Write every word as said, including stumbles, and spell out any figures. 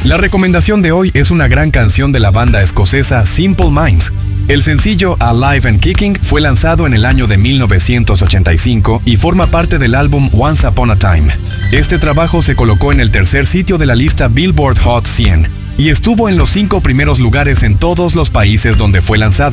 La recomendación de hoy es una gran canción de la banda escocesa Simple Minds. El sencillo Alive and Kicking fue lanzado en el año de mil novecientos ochenta y cinco y forma parte del álbum Once Upon a Time. Este trabajo se colocó en el tercer sitio de la lista Billboard Hot cien y estuvo en los cinco primeros lugares en todos los países donde fue lanzada.